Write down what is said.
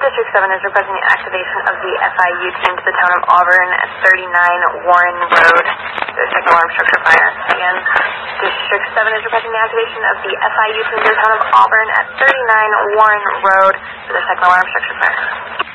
District 7 is requesting the activation of the FIU team to the town of Auburn at 39 Warren Road. The second alarm structure fire. Again, District 7 is requesting the activation of the FIU team to the town of Auburn at 39 Warren Road. The second alarm structure fire.